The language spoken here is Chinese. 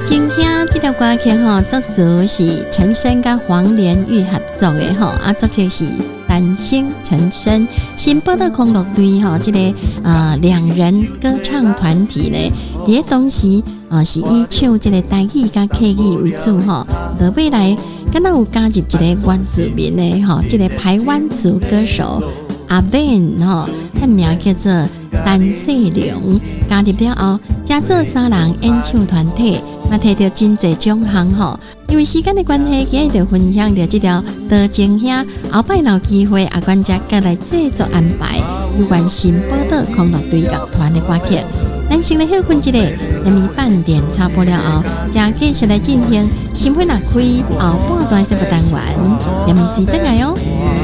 今天这条歌曲吼，作词是陈升跟黄连玉合作的吼，作曲是单星陈升。新报道空乐队吼，这个两人歌唱团体呢，伫个当时是以唱这个台语跟客语为主吼，到未来敢若有加入一个原住民的吼，这个排湾族歌手阿 Van 吼，他名叫做陈世良，加入了后，加做三人演唱团体。嘛，摕到真侪奖项吼，因为时间的关系，今日就分享到这条《多情兄》，后摆有机会阿管家再来制作安排有关新报道空乐队乐团的歌曲。咱先来休困一下，12点插播了后，再继续来进行新闻开后半段节目单元，时回来哦。